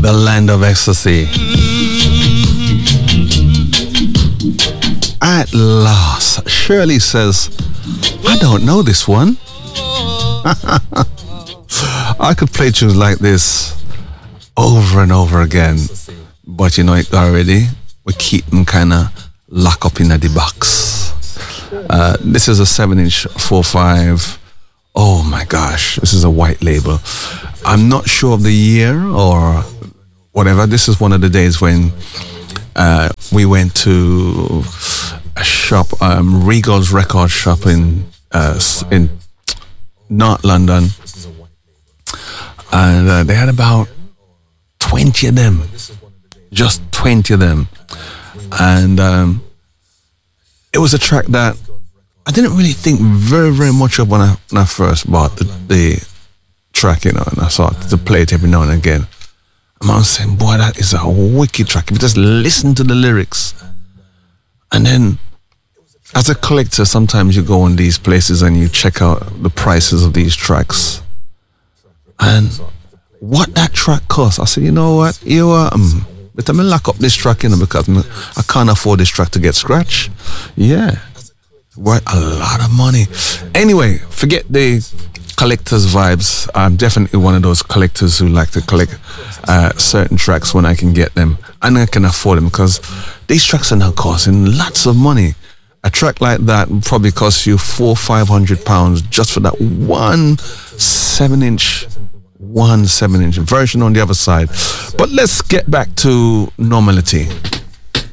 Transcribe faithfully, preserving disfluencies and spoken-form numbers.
The Land of Ecstasy. At last, Shirley says, I don't know this one. I could play tunes like this over and over again, but you know it already. We keep them kind of locked up in the box. Uh, this is a seven inch four five. Oh my gosh, this is a white label. I'm not sure of the year or whatever. This is one of the days when uh, we went to a shop, um, Regal's record shop in uh, in North London, and uh, they had about twenty of them, just twenty of them, and um, it was a track that I didn't really think very very much of when I when I first bought the, the track, you know, and I saw to play it every now and again. And I was saying, boy, that is a wicked track. If you just listen to the lyrics, and then as a collector, sometimes you go in these places and you check out the prices of these tracks. And what that track costs, I said, you know what, you uh, um, better me lock up this track, you know, because I can't afford this track to get scratched. Yeah, worth a lot of money. Anyway, forget the collector's vibes. I'm definitely one of those collectors who like to collect uh, certain tracks when I can get them and I can afford them, because these tracks are now costing lots of money. A track like that would probably cost you four, five hundred pounds just for that one seven inch, one seven inch version on the other side. But let's get back to normality.